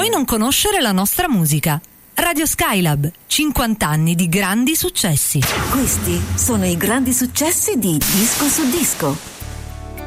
puoi non conoscere la nostra musica. Radio Skylab, 50 anni di grandi successi. Questi sono i grandi successi di Disco su Disco.